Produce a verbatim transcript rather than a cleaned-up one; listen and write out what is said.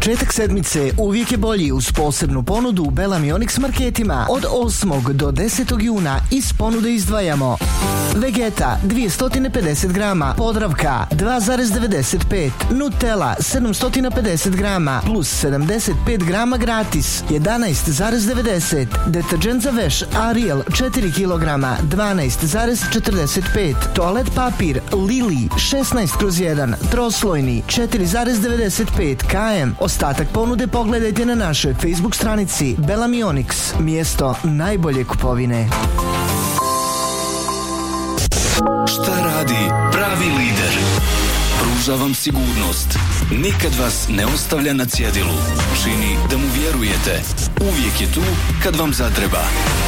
Početak sedmice uvijek je bolji uz posebnu ponudu u Bellamy Onyx marketima. Od osmog do desetog juna iz ponude izdvajamo Vegeta dvjesto pedeset grama, Podravka dva zarez devedeset pet, Nutella sedamsto pedeset grama plus sedamdeset pet grama gratis jedanaest zarez devedeset, deterđent za veš Ariel četiri kilograma dvanaest zarez četrdeset pet, toalet papir Lili šesnaest kroz jedan, troslojni četiri zarez devedeset pet km. Ostatak ponude pogledajte na našoj Facebook stranici Bellamy Onyx, mjesto najbolje kupovine. Šta radi pravi lider? Pruža vam sigurnost. Nikad vas ne ostavlja na cjedilu. Čini da mu vjerujete. Uvijek je tu kad vam zatreba.